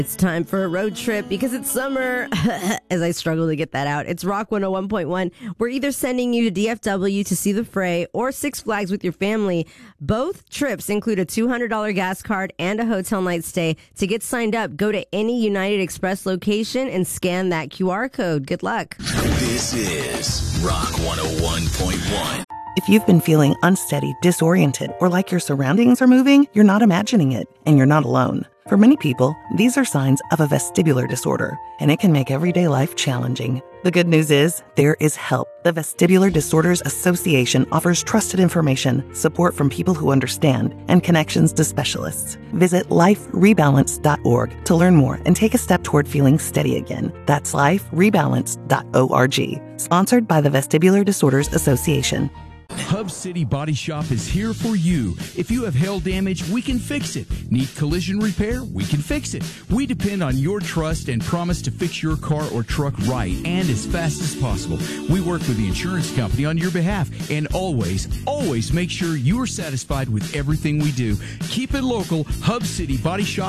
It's time for a road trip because it's summer. As I struggle to get that out, it's Rock 101.1. We're either sending you to DFW to see the Fray or Six Flags with your family. Both trips include a $200 gas card and a hotel night stay. To get signed up, go to any United Express location and scan that QR code. Good luck. This is Rock 101.1. If you've been feeling unsteady, disoriented, or like your surroundings are moving, you're not imagining it, and you're not alone. For many people, these are signs of a vestibular disorder, and it can make everyday life challenging. The good news is, there is help. The Vestibular Disorders Association offers trusted information, support from people who understand, and connections to specialists. Visit liferebalance.org to learn more and take a step toward feeling steady again. That's liferebalance.org. Sponsored by the Vestibular Disorders Association. Hub City Body Shop is here for you. If you have hail damage, we can fix it. Need collision repair? We can fix it. We depend on your trust and promise to fix your car or truck right and as fast as possible. We work with the insurance company on your behalf and always make sure you are satisfied with everything we do. Keep it local. HubCityBodyShop.com.